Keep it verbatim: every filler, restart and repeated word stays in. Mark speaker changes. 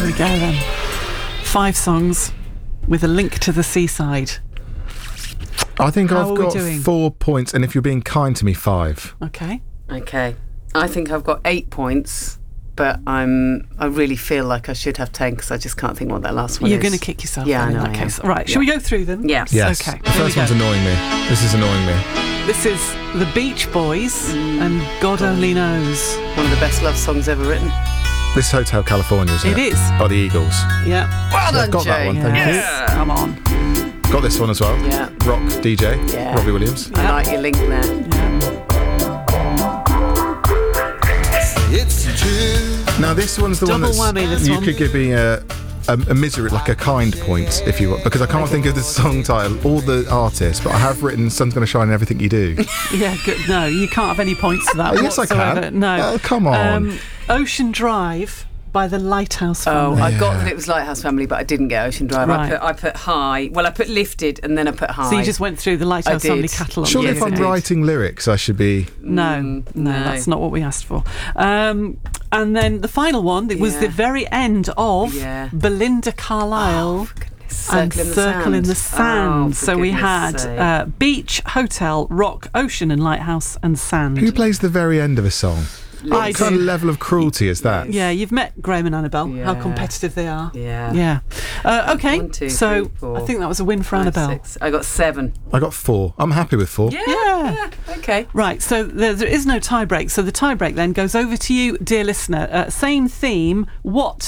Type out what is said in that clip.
Speaker 1: we go then. Five songs with a link to the seaside.
Speaker 2: I think
Speaker 1: How
Speaker 2: I've
Speaker 1: are we
Speaker 2: got
Speaker 1: doing?
Speaker 2: four points, and if you're being kind to me, five.
Speaker 1: Okay.
Speaker 3: Okay. I think I've got eight points, but I'm. I really feel like I should have ten because I just can't think what that last one
Speaker 1: You're
Speaker 3: is.
Speaker 1: going to kick yourself
Speaker 3: Yeah,
Speaker 1: then
Speaker 3: I know
Speaker 1: in that
Speaker 3: I am.
Speaker 1: case. Right, shall
Speaker 3: Yeah.
Speaker 1: we go through them?
Speaker 3: Yes.
Speaker 2: Yes.
Speaker 1: Okay,
Speaker 2: The
Speaker 1: here
Speaker 2: first
Speaker 1: we
Speaker 2: one's
Speaker 1: go.
Speaker 2: annoying me. This is annoying me.
Speaker 1: This is the Beach Boys and God Only Knows.
Speaker 3: One of the best love songs ever written.
Speaker 2: This is Hotel California, isn't it?
Speaker 1: It is.
Speaker 2: By the Eagles.
Speaker 1: Yeah.
Speaker 3: Well done,
Speaker 2: I've got that
Speaker 3: Jay.
Speaker 2: one, thank you.
Speaker 3: Yes.
Speaker 1: Come on.
Speaker 2: Got this one as well.
Speaker 3: Yeah.
Speaker 2: Rock D J.
Speaker 3: Yeah.
Speaker 2: Robbie Williams.
Speaker 3: I like your link there.
Speaker 1: Yeah.
Speaker 2: Now this one's the
Speaker 1: Double
Speaker 2: one that's
Speaker 1: whammy, this
Speaker 2: you
Speaker 1: one.
Speaker 2: could give me a, a, a misery, like a kind point, if you want, because I can't think of the song title or the artist, but I have written "Sun's Gonna Shine in Everything You Do."
Speaker 1: Yeah, good. No, you can't have any points for that.
Speaker 2: Oh, yes, I can.
Speaker 1: whatsoever. No.
Speaker 2: Oh, come on.
Speaker 1: Um, Ocean Drive by the Lighthouse
Speaker 3: Oh,
Speaker 1: Family.
Speaker 3: I got that it was Lighthouse Family, but I didn't get Ocean Drive.
Speaker 1: Right.
Speaker 3: I put I put High. Well, I put Lifted, and then I put High.
Speaker 1: So you just went through the Lighthouse
Speaker 3: I did.
Speaker 1: Family catalogue.
Speaker 2: Surely,
Speaker 3: Yes,
Speaker 2: if
Speaker 3: I
Speaker 2: I'm
Speaker 3: did.
Speaker 2: writing lyrics, I should be.
Speaker 1: No,
Speaker 3: Mm,
Speaker 1: no,
Speaker 3: no.
Speaker 1: that's not what we asked for. Um, and then the final one, it was
Speaker 3: Yeah.
Speaker 1: the very end of
Speaker 3: Yeah.
Speaker 1: Belinda Carlisle.
Speaker 3: Oh, for goodness.
Speaker 1: and
Speaker 3: Circle in the
Speaker 1: Circle
Speaker 3: Sand.
Speaker 1: in the Sand.
Speaker 3: Oh, for
Speaker 1: so we
Speaker 3: goodness
Speaker 1: had
Speaker 3: sake.
Speaker 1: uh, Beach, Hotel, Rock, Ocean and Lighthouse and Sand.
Speaker 2: Who plays the very end of a song?
Speaker 1: I
Speaker 2: What kind
Speaker 1: do.
Speaker 2: of level of cruelty is that?
Speaker 1: Yeah, you've met Graham and Annabelle, how
Speaker 3: Yeah.
Speaker 1: competitive they are.
Speaker 3: Yeah.
Speaker 1: Yeah. Uh, okay,
Speaker 3: One, two,
Speaker 1: so
Speaker 3: three, four,
Speaker 1: I think that was a win for
Speaker 3: Five,
Speaker 1: Annabelle.
Speaker 3: six. I got seven.
Speaker 2: I got four. I'm happy with four.
Speaker 3: Yeah.
Speaker 1: Yeah.
Speaker 3: Okay.
Speaker 1: Right, so there, there is no tie break. So the tie break then goes over to you, dear listener. Uh, same theme. What